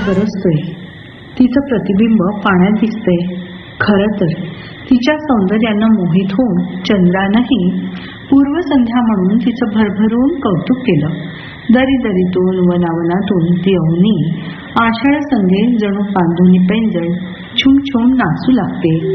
बरसतोय. तिचं प्रतिबिंब पाण्यात दिसतंय. खरं तर तिच्या सौंदर्यानं मोहित होऊन चंद्रानंही पूर्वसंध्या म्हणून तिचं भरभरून कौतुक केलं. दरीदरीतून वनावनातून ती अवनी आषाढ संध्ये जणू पांधुनी पैंजण छुम छुम नाचू लागते.